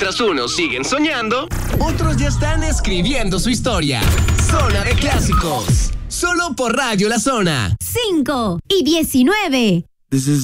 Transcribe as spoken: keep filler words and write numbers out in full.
Mientras unos siguen soñando, otros ya están escribiendo su historia. Zona de Clásicos. Solo por Radio La Zona. cinco y diecinueve. This is